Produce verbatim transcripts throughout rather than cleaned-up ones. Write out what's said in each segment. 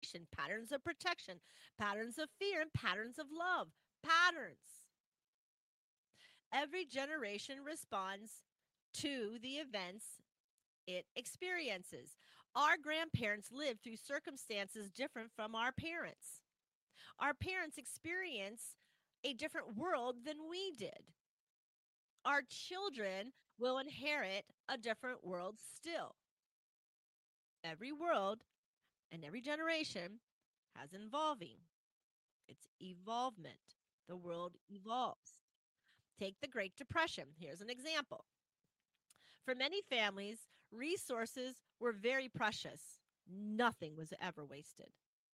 communication, patterns of protection, patterns of fear, and patterns of love. Patterns. Every generation responds to the events it experiences. Our grandparents lived through circumstances different from our parents. Our parents experience a different world than we did. Our children will inherit a different world still. Every world and every generation has evolving. It's evolvement. The world evolves. Take the Great Depression. Here's an example. For many families, resources were very precious. Nothing was ever wasted.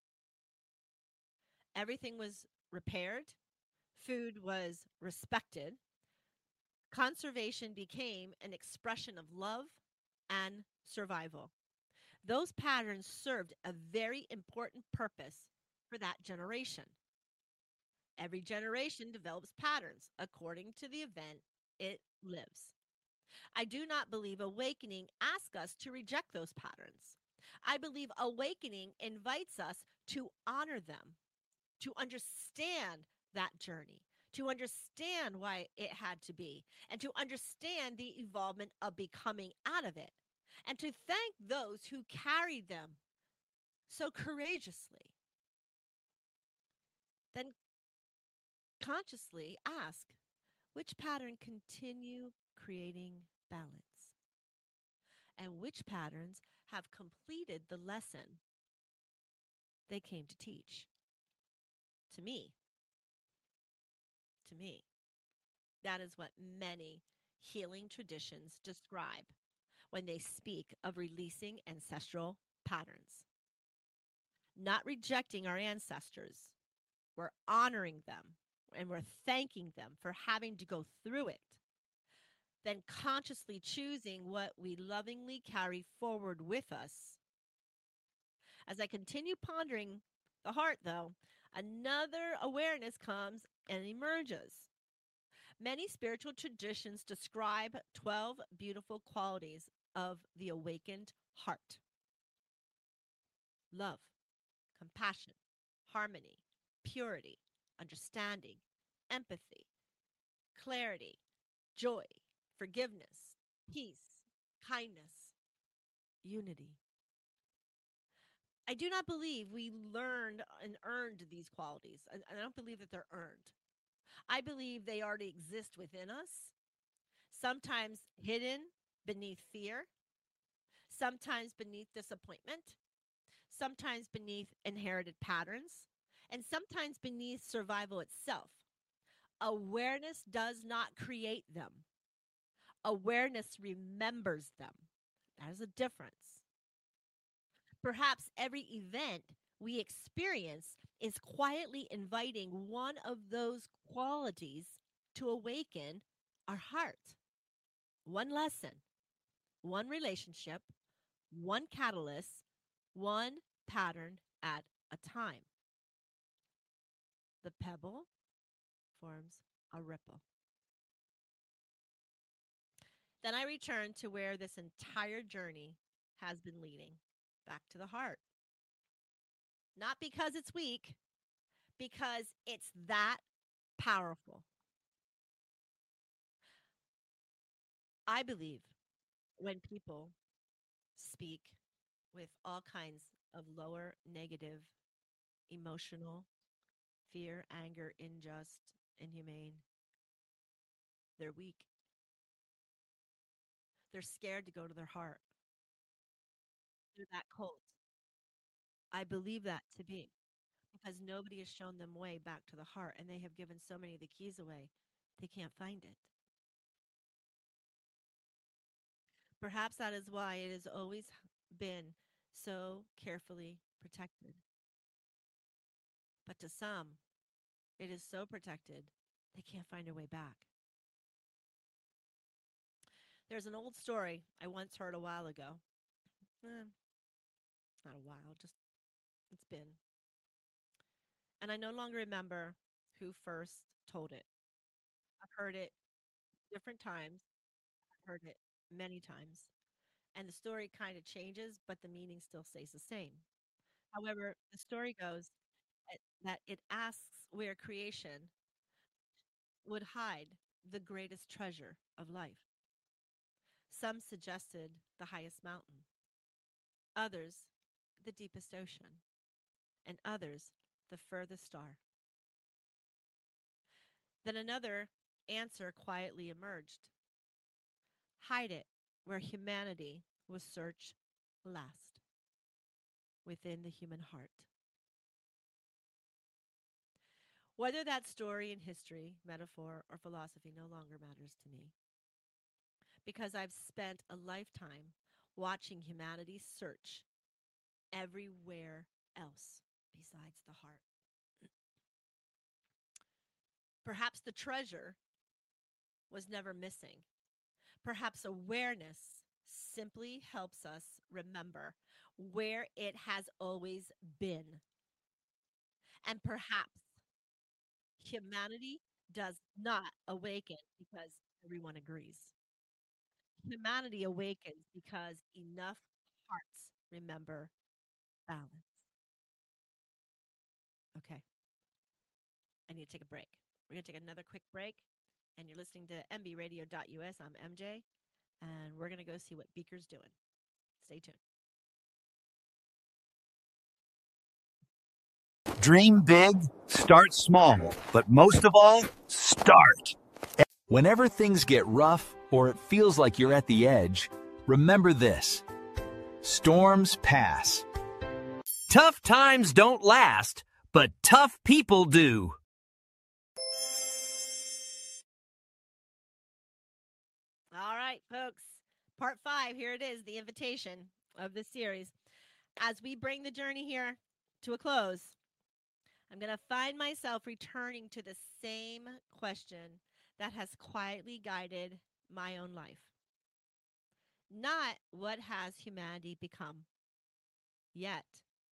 Everything was repaired, food was respected, conservation became an expression of love and survival. Those patterns served a very important purpose for that generation. Every generation develops patterns according to the event it lives. I do not believe awakening asks us to reject those patterns. I believe awakening invites us to honor them, to understand that journey, to understand why it had to be, and to understand the evolvement of becoming out of it, and to thank those who carried them so courageously. Then consciously ask which pattern continue creating balance and which patterns have completed the lesson they came to teach. To me, to me, that is what many healing traditions describe when they speak of releasing ancestral patterns. Not rejecting our ancestors, we're honoring them and we're thanking them for having to go through it. Then consciously choosing what we lovingly carry forward with us. As I continue pondering the heart, though, another awareness comes and emerges. Many spiritual traditions describe twelve beautiful qualities of the awakened heart: love, compassion, harmony, purity, understanding, empathy, clarity, joy, forgiveness, peace, kindness, unity. I do not believe we learned and earned these qualities. And I don't believe that they're earned. I believe they already exist within us, sometimes hidden beneath fear, sometimes beneath disappointment, sometimes beneath inherited patterns, and sometimes beneath survival itself. Awareness does not create them, awareness remembers them. That is a difference. Perhaps every event we experience is quietly inviting one of those qualities to awaken our heart. One lesson, one relationship, one catalyst, one pattern at a time. The pebble forms a ripple. Then I return to where this entire journey has been leading, back to the heart. Not because it's weak, because it's that powerful. I believe when people speak with all kinds of lower negative, emotional, fear, anger, unjust, inhumane, they're weak. They're scared to go to their heart. They're that cold. I believe that to be because nobody has shown them way back to the heart and they have given so many of the keys away, they can't find it. Perhaps that is why it has always been so carefully protected. But to some, it is so protected, they can't find their way back. There's an old story I once heard a while ago. Eh, not a while, just it's been. And I no longer remember who first told it. I've heard it different times, I've heard it many times. And the story kind of changes, but the meaning still stays the same. However, the story goes that that it asks where creation would hide the greatest treasure of life. Some suggested the highest mountain, others the deepest ocean, and others the furthest star. Then another answer quietly emerged: hide it where humanity will search last, within the human heart. Whether that story in history, metaphor, or philosophy no longer matters to me, because I've spent a lifetime watching humanity search everywhere else besides the heart. Perhaps the treasure was never missing. Perhaps awareness simply helps us remember where it has always been. And perhaps humanity does not awaken because everyone agrees. Humanity awakens because enough hearts remember balance. Okay, I need to take a break. We're going to take another quick break, and you're listening to m b radio dot u s. I'm M J, and we're going to go see what Beaker's doing. Stay tuned. Dream big, start small, but most of all, start. Whenever things get rough or it feels like you're at the edge, remember this: storms pass. Tough times don't last, but tough people do. All right, folks. Part five, here it is, the invitation of this series. As we bring the journey here to a close, I'm going to find myself returning to the same question that has quietly guided my own life. Not what has humanity become yet.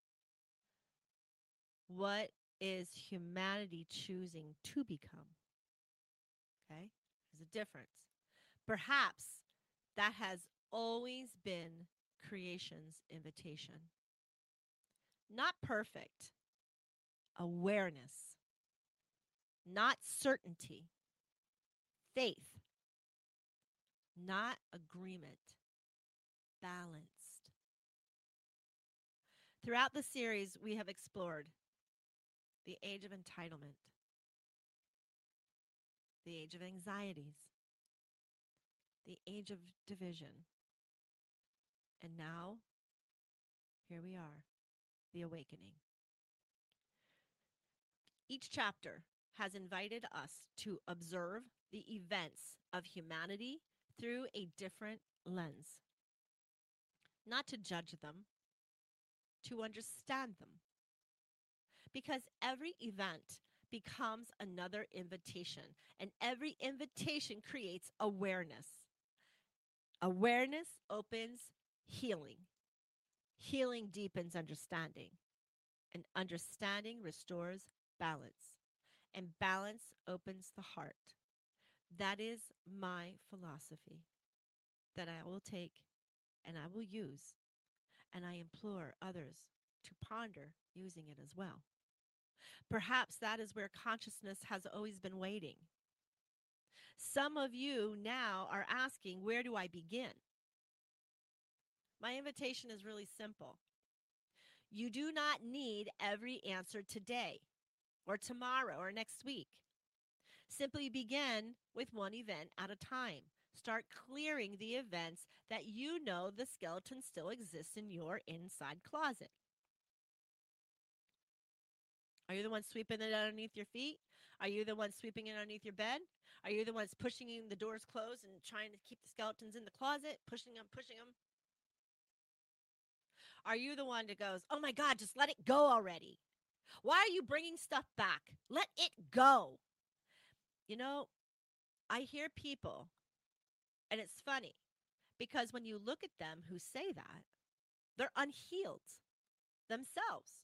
What is humanity choosing to become? Okay? There's a difference. Perhaps that has always been creation's invitation. Not perfect, awareness, not certainty, faith, not agreement, balanced. Throughout the series, we have explored the age of entitlement, the age of anxieties, the age of division, and now, here we are, the awakening. Each chapter has invited us to observe the events of humanity through a different lens, not to judge them, to understand them. Because every event becomes another invitation, and every invitation creates awareness. Awareness opens healing. Healing deepens understanding, and understanding restores balance, and balance opens the heart. That is my philosophy that I will take and I will use, and I implore others to ponder using it as well. Perhaps that is where consciousness has always been waiting. Some of you now are asking, where do I begin? My invitation is really simple. You do not need every answer today or tomorrow or next week. Simply begin with one event at a time. Start clearing the events that you know the skeleton still exists in your inside closet. Are you the one sweeping it underneath your feet? Are you the one sweeping it underneath your bed? Are you the ones pushing the doors closed and trying to keep the skeletons in the closet, pushing them, pushing them? Are you the one that goes, oh my God, just let it go already? Why are you bringing stuff back? Let it go. You know, I hear people, and it's funny because when you look at them who say that, they're unhealed themselves.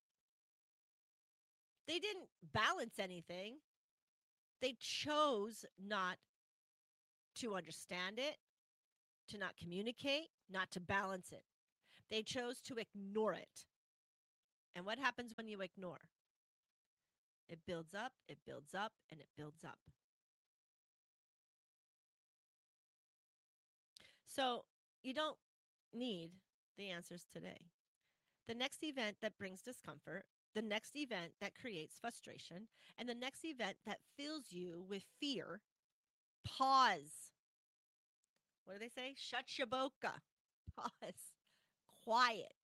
They didn't balance anything. They chose not to understand it, to not communicate, not to balance it. They chose to ignore it. And what happens when you ignore? It builds up, it builds up, and it builds up. So you don't need the answers today. The next event that brings discomfort, the next event that creates frustration, and the next event that fills you with fear, pause. What do they say? Shut your boca. Pause. Quiet.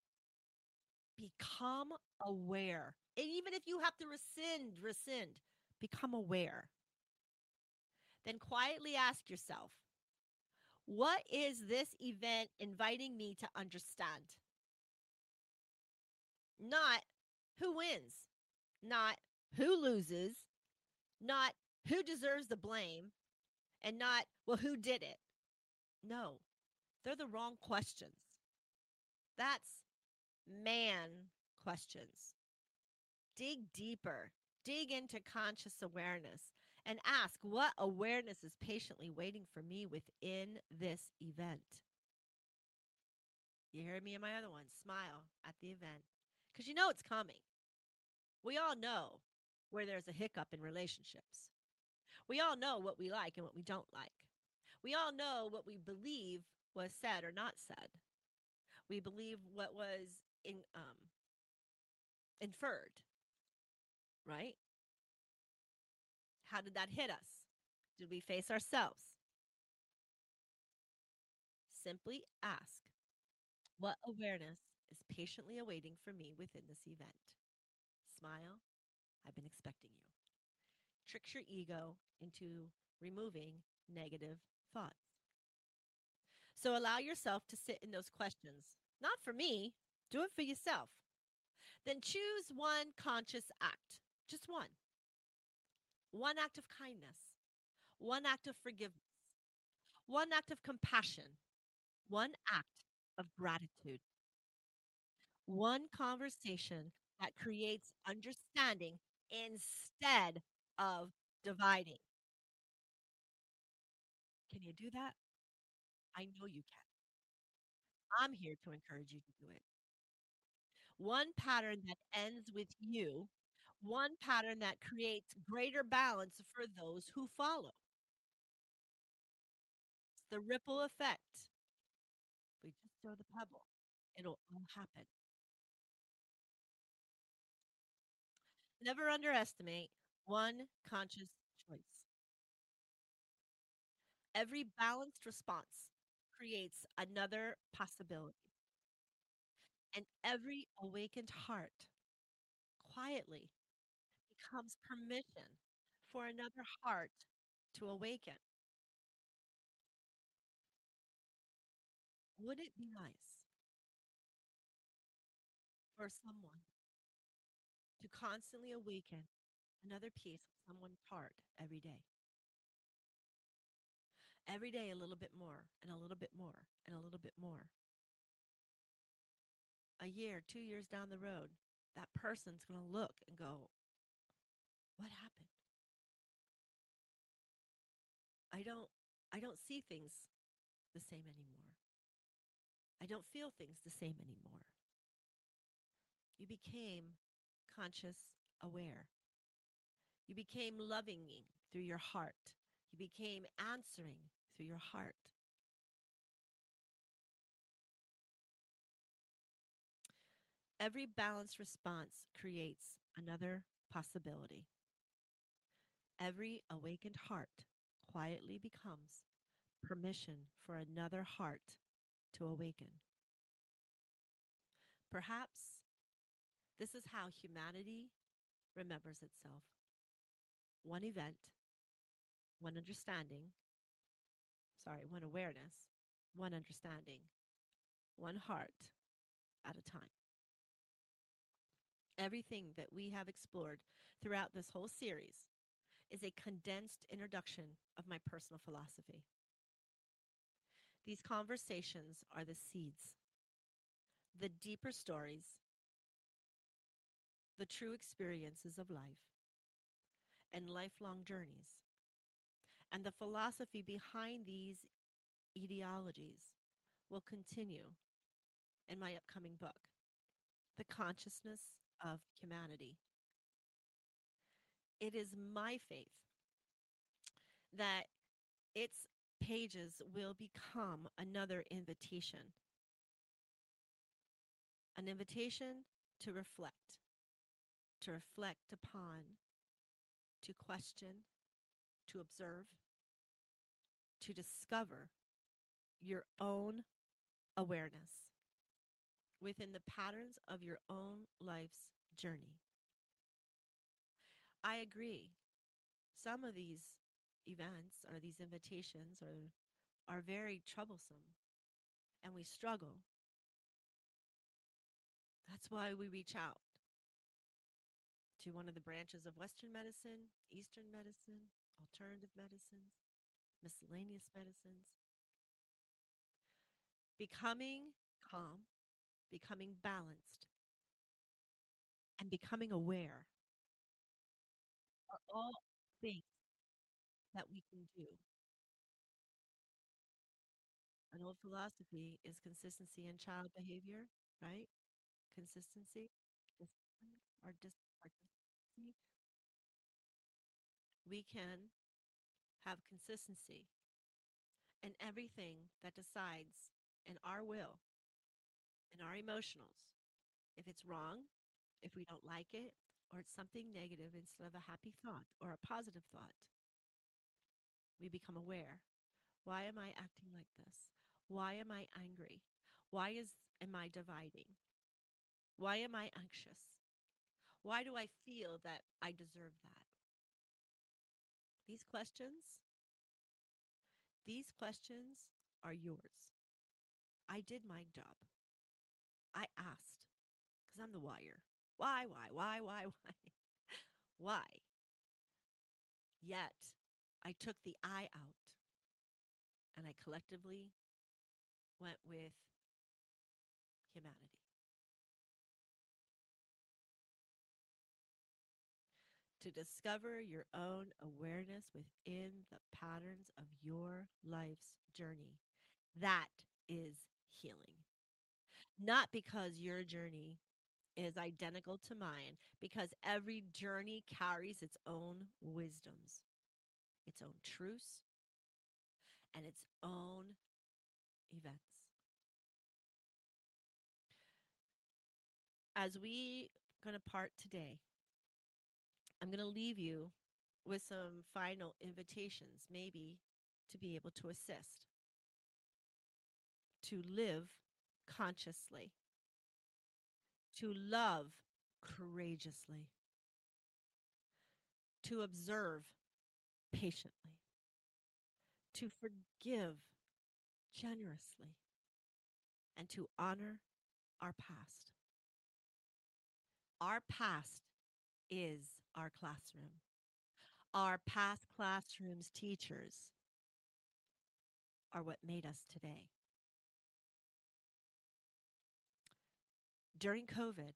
Become aware. And even if you have to rescind, rescind, become aware. Then quietly ask yourself, what is this event inviting me to understand? Not who wins, not who loses, not who deserves the blame, and not, well, who did it? No, they're the wrong questions. That's man questions. Dig deeper, dig into conscious awareness, and ask what awareness is patiently waiting for me within this event. You hear me and my other one? Smile at the event because you know it's coming. We all know where there's a hiccup in relationships. We all know what we like and what we don't like. We all know what we believe was said or not said. We believe what was in, um, inferred, right? How did that hit us? Did we face ourselves? Simply ask, what awareness is patiently awaiting for me within this event? Smile, I've been expecting you. Tricks your ego into removing negative thoughts. So allow yourself to sit in those questions. Not for me, do it for yourself. Then choose one conscious act, just one. One act of kindness, one act of forgiveness, one act of compassion, one act of gratitude, one conversation that creates understanding instead of dividing. Can you do that? I know you can. I'm here to encourage you to do it. One pattern that ends with you, one pattern that creates greater balance for those who follow. It's the ripple effect. We just throw the pebble, it'll all happen. Never underestimate one conscious choice. Every balanced response creates another possibility, and every awakened heart quietly becomes permission for another heart to awaken. Would it be nice for someone to constantly awaken another piece of someone's heart every day? Every day, a little bit more, and a little bit more, and a little bit more. A year, two years down the road, that person's going to look and go, what happened? I don't I don't see things the same anymore. I don't feel things the same anymore. You became conscious aware. You became loving through your heart. You became answering through your heart. Every balanced response creates another possibility. Every awakened heart quietly becomes permission for another heart to awaken. Perhaps this is how humanity remembers itself. One event, one understanding, sorry, one awareness, one understanding, one heart at a time. Everything that we have explored throughout this whole series is a condensed introduction of my personal philosophy. These conversations are the seeds, the deeper stories, the true experiences of life, and lifelong journeys. And the philosophy behind these ideologies will continue in my upcoming book. the consciousness of humanity. It is my faith that its pages will become another invitation, an invitation to reflect, to reflect upon, to question, to observe, to discover your own awareness within the patterns of your own life's journey. I agree. Some of these events or these invitations are are very troublesome and we struggle. That's why we reach out to one of the branches of Western medicine, Eastern medicine, alternative medicines, miscellaneous medicines. Becoming calm, becoming balanced, and becoming aware are all things that we can do. An old philosophy is consistency in child behavior, right? Consistency, discipline, or dis- or consistency. We can have consistency in everything that decides in our will, in our emotionals. If it's wrong, if we don't like it, or it's something negative instead of a happy thought or a positive thought, we become aware. Why am I acting like this? Why am I angry? Why is am I dividing? Why am I anxious? Why do I feel that I deserve that? These questions, these questions are yours. I did my job. I asked because I'm the wire. Why, why, why, why, why? Why? Yet I took the I out and I collectively went with humanity. To discover your own awareness within the patterns of your life's journey. That is healing. Not because your journey is identical to mine, because every journey carries its own wisdoms, its own truths, and its own events. As we going to part today, I'm going to leave you with some final invitations, maybe to be able to assist, to live consciously, to love courageously, to observe patiently, to forgive generously, and to honor our past. Our past is our classroom. Our past classrooms teachers are what made us today. During COVID,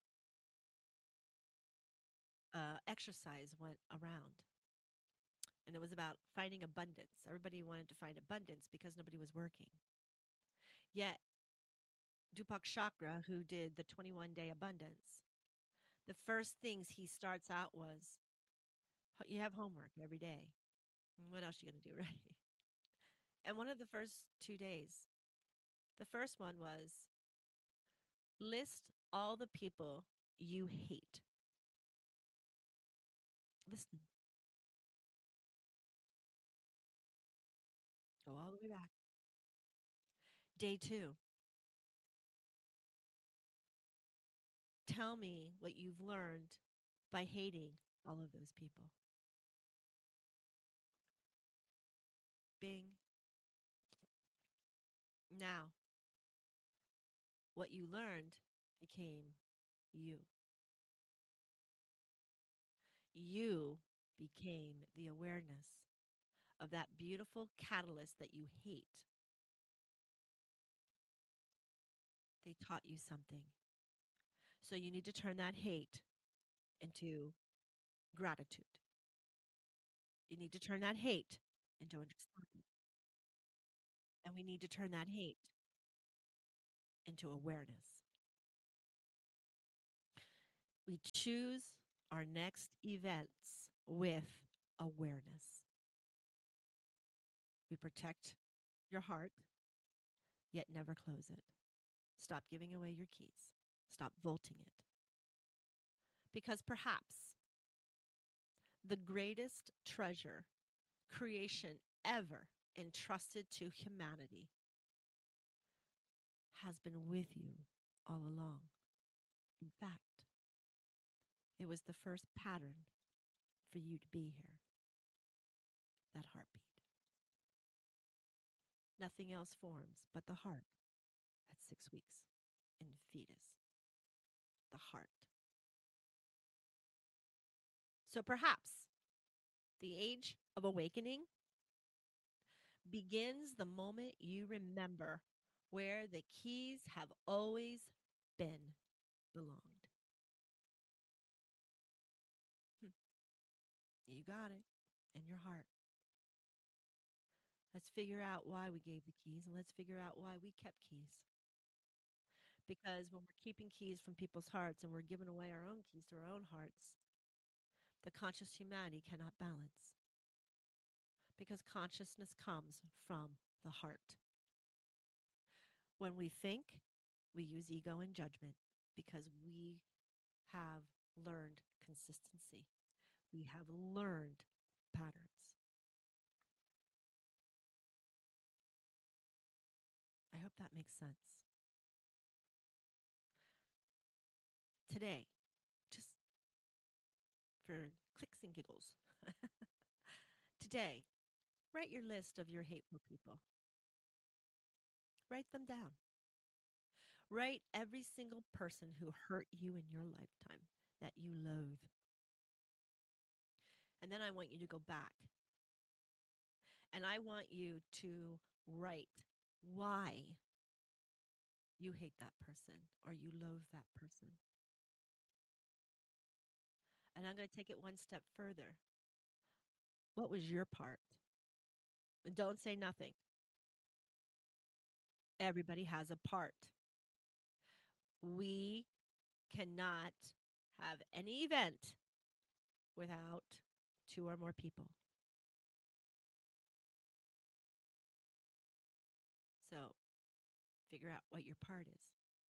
uh, exercise went around, and it was about finding abundance. Everybody wanted to find abundance because nobody was working. Yet, Deepak Chakra, who did the twenty-one day abundance, the first things he starts out was, you have homework every day. What else are you going to do, right? And one of the first two days, the first one was list all the people you hate. Listen, go all the way back. Day two, tell me what you've learned by hating all of those people. Bing. Now, what you learned became you. You became the awareness of that beautiful catalyst that you hate. They taught you something. So you need to turn that hate into gratitude. You need to turn that hate into understanding. And we need to turn that hate into awareness. We choose our next events with awareness. We protect your heart, yet never close it. Stop giving away your keys. Stop vaulting it. Because perhaps the greatest treasure creation ever entrusted to humanity has been with you all along. In fact, it was the first pattern for you to be here, that heartbeat. Nothing else forms but the heart at six weeks in the fetus, the heart. So perhaps the age of awakening begins the moment you remember where the keys have always been belonged. Hmm, You got it in your heart. Let's figure out why we gave the keys and let's figure out why we kept keys. Because when we're keeping keys from people's hearts and we're giving away our own keys to our own hearts, the conscious humanity cannot balance. Because consciousness comes from the heart. When we think, we use ego and judgment because we have learned consistency. We have learned patterns. I hope that makes sense. Today, just for clicks and giggles, today, write your list of your hateful people. Write them down. Write every single person who hurt you in your lifetime that you loathe. And then I want you to go back and I want you to write why you hate that person or you loathe that person. And I'm going to take it one step further. What was your part? And don't say nothing. Everybody has a part. We cannot have any event without two or more people. So figure out what your part is.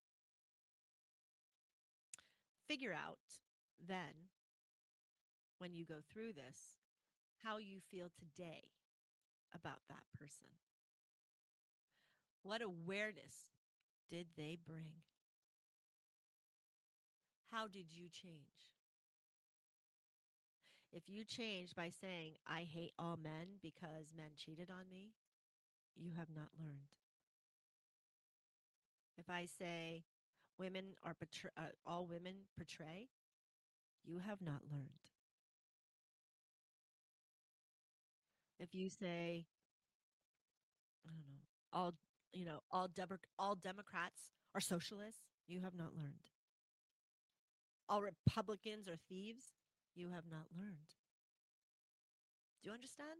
Figure out then, when you go through this, how you feel today about that person. What awareness did they bring? How did you change? If you change by saying, I hate all men because men cheated on me, you have not learned. If I say, women are betray- uh, all women betray, you have not learned. If you say, I don't know, all you know, all Demo- all Democrats are socialists, you have not learned. All Republicans are thieves, you have not learned. Do you understand?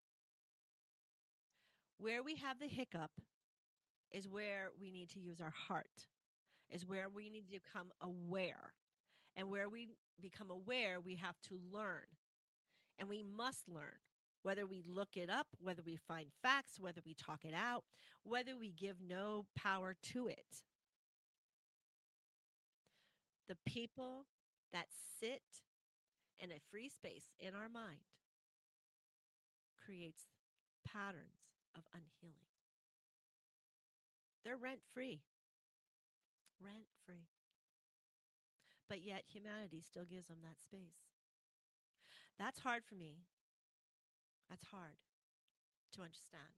Where we have the hiccup is where we need to use our heart, is where we need to become aware. And where we become aware, we have to learn. And we must learn, whether we look it up, whether we find facts, whether we talk it out, whether we give no power to it. The people that sit in a free space in our mind creates patterns of unhealing. They're rent free, rent free. But yet humanity still gives them that space. That's hard for me. That's hard to understand.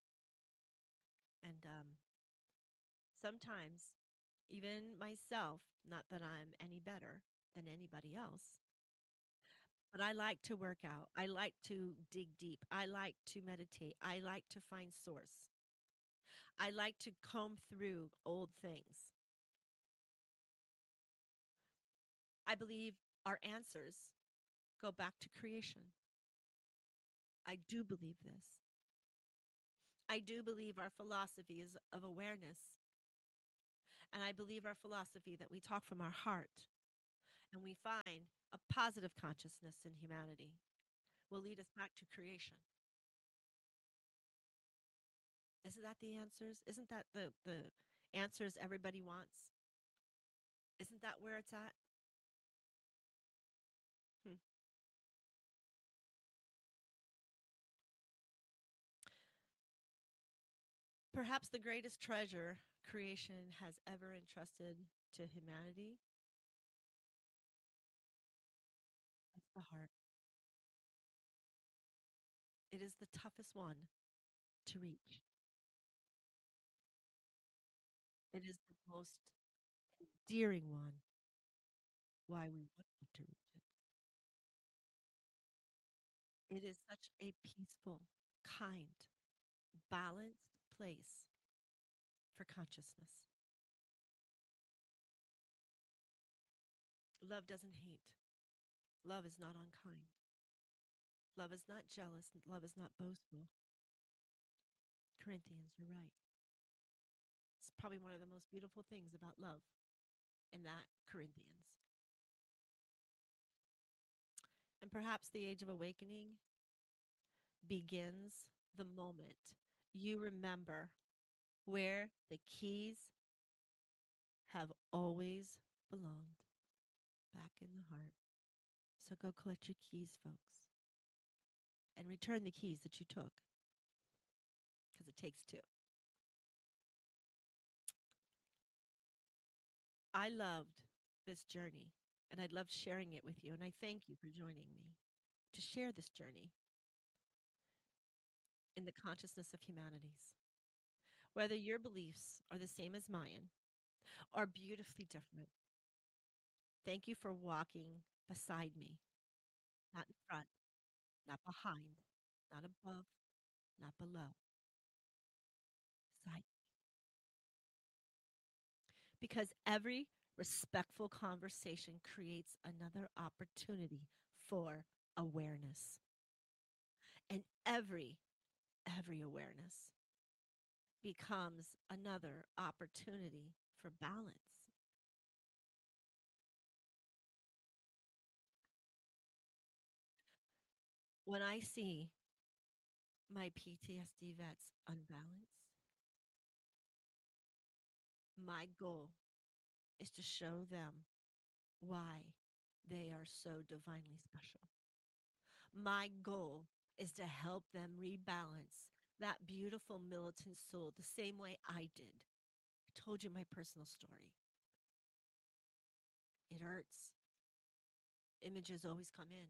And um, sometimes, even myself, not that I'm any better than anybody else, but I like to work out. I like to dig deep. I like to meditate. I like to find source. I like to comb through old things. I believe our answers go back to creation. I do believe this. I do believe our philosophy is of awareness. And I believe our philosophy that we talk from our heart and we find a positive consciousness in humanity, will lead us back to creation. Isn't that the answers? Isn't that the, the answers everybody wants? Isn't that where it's at? Hmm. Perhaps the greatest treasure creation has ever entrusted to humanity is the heart. It is the toughest one to reach. It is the most endearing one. Why we want to reach it. It is such a peaceful, kind, balanced place for consciousness. Love doesn't hate. Love is not unkind. Love is not jealous. Love is not boastful. Corinthians, you're right. It's probably one of the most beautiful things about love in that Corinthians. And perhaps the age of awakening begins the moment you remember where the keys have always belonged, back in the heart. So go collect your keys, folks, and return the keys that you took, because it takes two. I loved this journey, and I loved sharing it with you, and I thank you for joining me to share this journey in the consciousness of humanities. Whether your beliefs are the same as mine or beautifully different, thank you for walking beside me, not in front, not behind, not above, not below, beside. Because every respectful conversation creates another opportunity for awareness. And every, every awareness becomes another opportunity for balance. When I see my P T S D vets unbalanced, my goal is to show them why they are so divinely special. My goal is to help them rebalance that beautiful militant soul the same way I did. I told you my personal story. It hurts. Images always come in.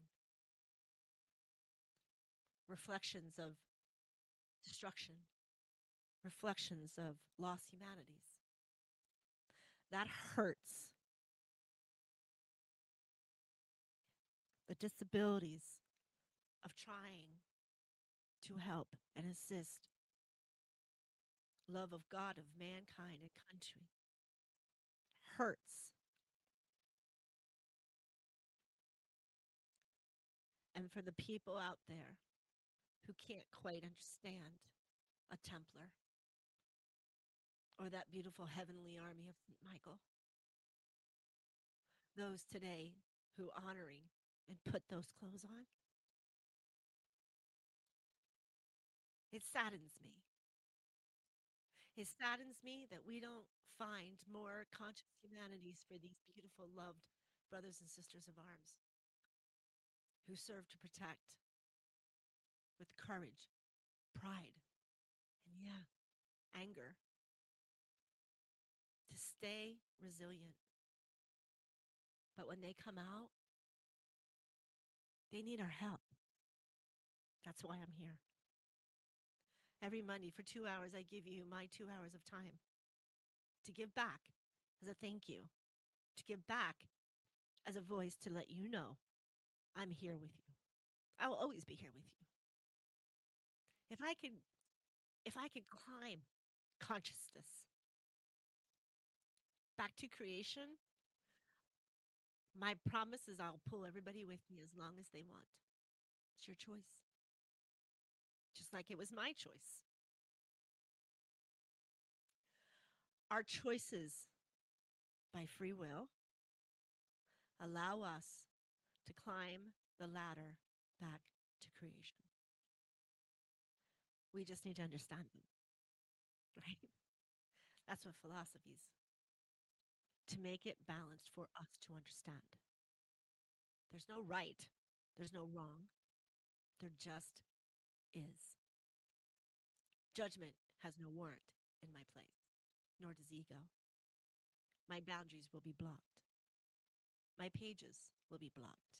Reflections of destruction, reflections of lost humanities. That hurts. The disabilities of trying to help and assist love of God, of mankind, and country hurts. And for the people out there who can't quite understand a Templar or that beautiful heavenly army of Saint Michael, those today who honoring and put those clothes on, it saddens me. It saddens me that we don't find more conscious humanities for these beautiful, loved brothers and sisters of arms who serve to protect with courage, pride, and yeah, anger, to stay resilient. But when they come out, they need our help. That's why I'm here. Every Monday for two hours, I give you my two hours of time to give back as a thank you, to give back as a voice to let you know I'm here with you. I will always be here with you. If I could, if I could climb consciousness back to creation, my promise is I'll pull everybody with me as long as they want. It's your choice. Just like it was my choice. Our choices by free will allow us to climb the ladder back to creation. We just need to understand them, right? That's what philosophies to make it balanced for us to understand. There's no right, there's no wrong, there just is. Judgment has no warrant in my place, nor does ego. My boundaries will be blocked, my pages will be blocked.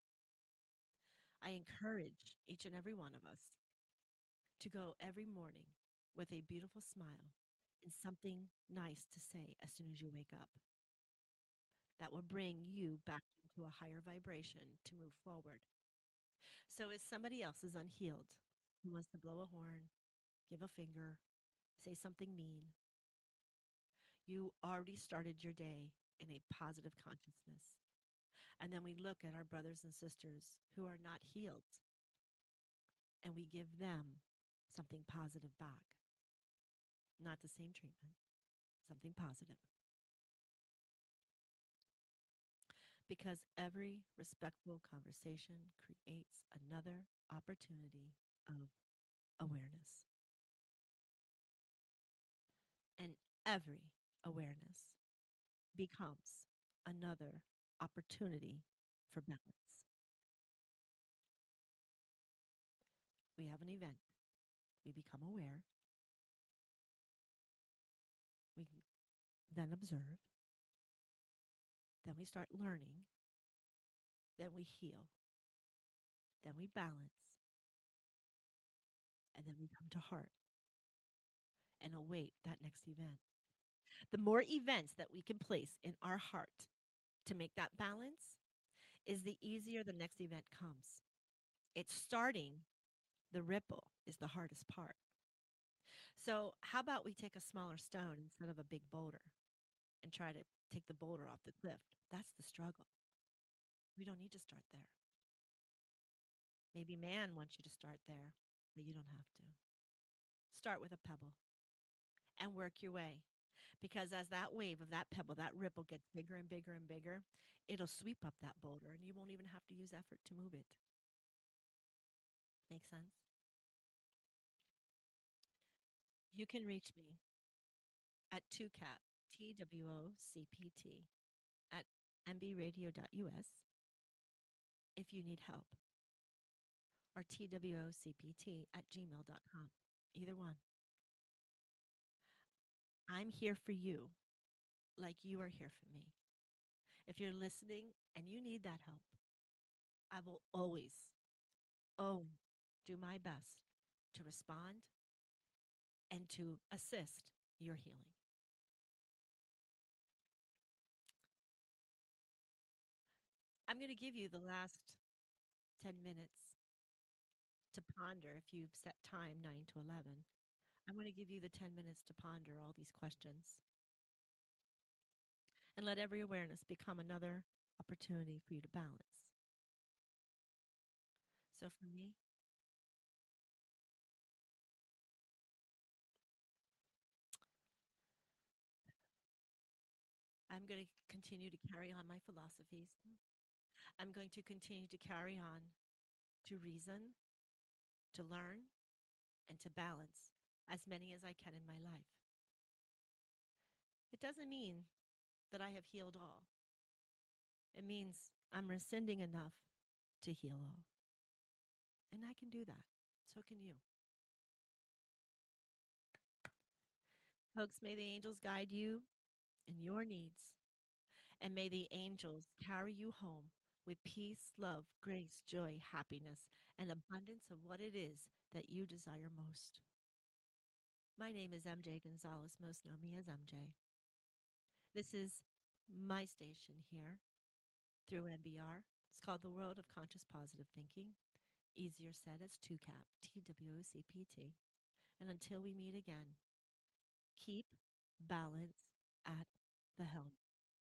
I encourage each and every one of us to go every morning with a beautiful smile and something nice to say as soon as you wake up that will bring you back into a higher vibration to move forward. So if somebody else is unhealed, who wants to blow a horn, give a finger, say something mean, you already started your day in a positive consciousness. And then we look at our brothers and sisters who are not healed and we give them something positive back. Not the same treatment, something positive. Because every respectful conversation creates another opportunity of awareness. And every awareness becomes another opportunity for balance. We have an event, we become aware, we then observe, then we start learning, then we heal, then we balance, and then we come to heart and await that next event. The more events that we can place in our heart to make that balance is the easier the next event comes. It's starting the ripple is the hardest part. So, how about we take a smaller stone instead of a big boulder and try to take the boulder off the cliff? That's the struggle. We don't need to start there. Maybe man wants you to start there, but you don't have to. Start with a pebble and work your way. Because as that wave of that pebble, that ripple gets bigger and bigger and bigger, it'll sweep up that boulder and you won't even have to use effort to move it. Make sense? You can reach me at two cap, T W O C P T, at m b radio dot u s if you need help, or T W O C P T at gmail dot com. Either one. I'm here for you like you are here for me. If you're listening and you need that help, I will always, always do my best to respond and to assist your healing. I'm going to give you the last ten minutes to ponder if you've set time nine to eleven. I'm going to give you the ten minutes to ponder all these questions and let every awareness become another opportunity for you to balance. So for me, I'm going to continue to carry on my philosophies. I'm going to continue to carry on to reason, to learn, and to balance as many as I can in my life. It doesn't mean that I have healed all. It means I'm rescinding enough to heal all. And I can do that. So can you. Folks, may the angels guide you in your needs. And may the angels carry you home with peace, love, grace, joy, happiness, and abundance of what it is that you desire most. My name is M J Gonzalez. Most know me as M J. This is my station here through M B R. It's called the World of Conscious Positive Thinking. Easier said as two cap, T W O C P T. And until we meet again, keep balance at the helm.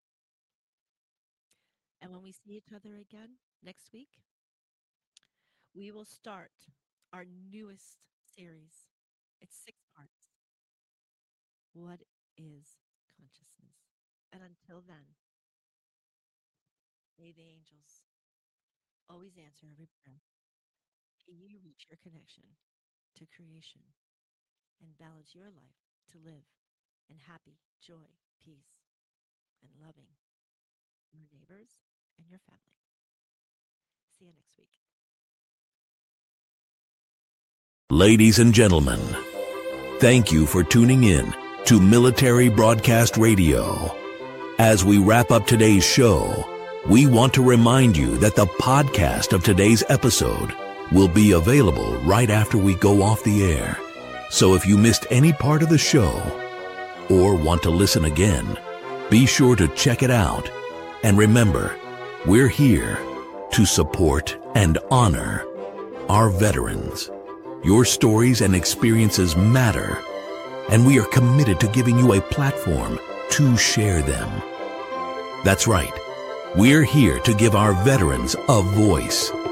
And when we see each other again next week, we will start our newest series. It's six parts. What is consciousness? And until then, May the angels always answer every prayer. May you reach your connection to creation and balance your life to live in happy, joy, peace, and loving your neighbors and your family. See you next week. Ladies and gentlemen, thank you for tuning in to Military Broadcast Radio. As we wrap up today's show, we want to remind you that the podcast of today's episode will be available right after we go off the air. So if you missed any part of the show or want to listen again, be sure to check it out. And remember, we're here to support and honor our veterans. Your stories and experiences matter, and we are committed to giving you a platform to share them. That's right. We're here to give our veterans a voice.